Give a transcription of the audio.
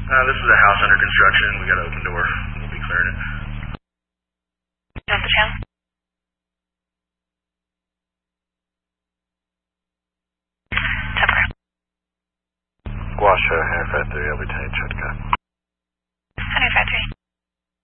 This is a house under construction. We got an open door. We'll be clearing it. That's the channel. Guasha, Aircraft 3, I'll be taking shotgun.